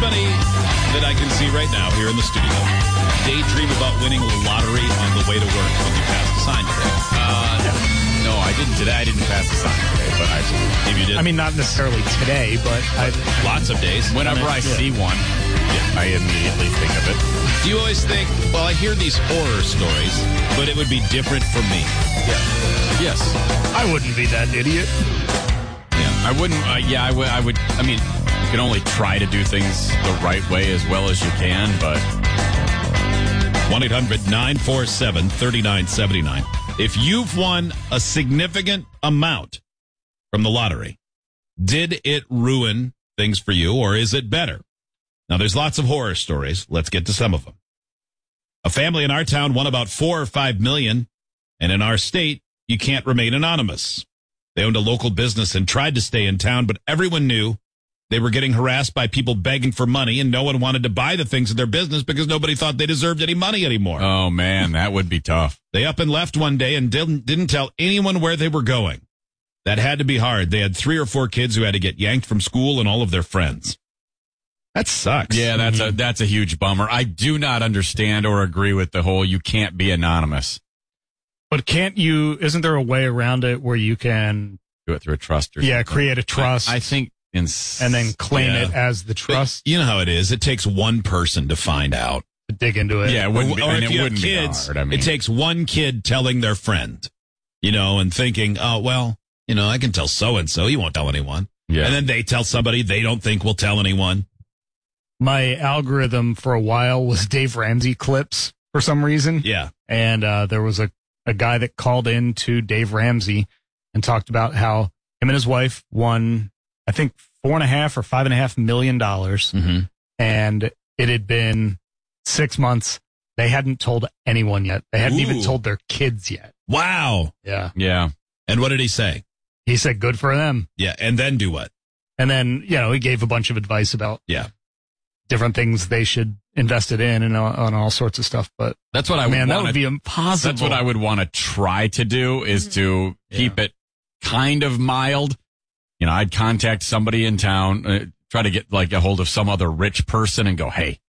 anybody that I can see right now here in the studio daydream about winning the lottery on the way to work when you pass the sign today? No, I didn't today. I didn't pass the sign today, but Maybe you did. I mean, not necessarily today, but lots of days. whenever I see one, I immediately think of it. Do you always think, well, I hear these horror stories, but it would be different for me? Yes. I wouldn't be that idiot. I wouldn't. I would. I mean, you can only try to do things the right way as well as you can, but 1-800-947-3979. If you've won a significant amount from the lottery, did it ruin things for you, or is it better? Now, there's lots of horror stories. Let's get to some of them. A family in our town won about $4 or $5 million, and in our state, you can't remain anonymous. They owned a local business and tried to stay in town, but everyone knew they were getting harassed by people begging for money, and no one wanted to buy the things in their business because nobody thought they deserved any money anymore. oh man, that would be tough. They up and left one day and didn't tell anyone where they were going. That had to be hard. They had 3 or 4 kids who had to get yanked from school and all of their friends. That sucks. Yeah, that's a huge bummer. I do not understand or agree with the whole you can't be anonymous. But isn't there a way around it where you can Do it through a trust or something. create a trust I think and then claim it as the trust But you know how it is. It takes one person to find out. to dig into it? Yeah, it wouldn't be, Or and if it you have wouldn't kids, be hard. I mean, it takes one kid telling their friend, and thinking, oh, well, I can tell so-and-so. He won't tell anyone. Yeah. And then they tell somebody they don't think will tell anyone. My algorithm for a while was Dave Ramsey clips for some reason. Yeah. And there was a guy that called in to Dave Ramsey and talked about how him and his wife won, I think, $4.5 or $5.5 million. Mm-hmm. And it had been 6 months. They hadn't told anyone yet. They hadn't even told their kids yet. Wow. Yeah. yeah. And what did he say? He said, good for them. Yeah. And then do what? And then, he gave a bunch of advice about different things they should invest it in and on all sorts of stuff. But That's what I would that would be impossible. That's what I would want to try to do is to keep it kind of mild. I'd contact somebody in town, try to get a hold of some other rich person and go, hey,